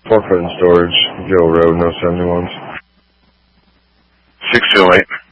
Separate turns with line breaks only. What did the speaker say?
4-foot in storage, Joe Road, no 71s.
608.